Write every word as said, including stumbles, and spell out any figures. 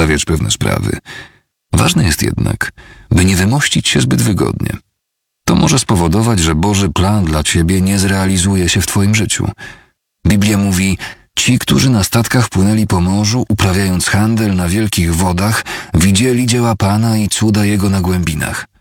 ustawiać pewne sprawy. Ważne jest jednak, by nie wymościć się zbyt wygodnie. To może spowodować, że Boży plan dla ciebie nie zrealizuje się w twoim życiu. Biblia mówi: ci, którzy na statkach płynęli po morzu, uprawiając handel na wielkich wodach, widzieli dzieła Pana i cuda Jego na głębinach.